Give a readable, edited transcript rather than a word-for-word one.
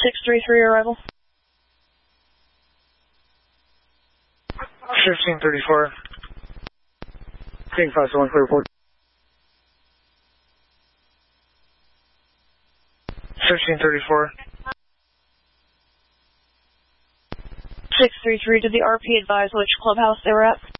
633 arrival. 1534. King 571 clear report. 1534. 633 to the RP, advise which clubhouse they were at.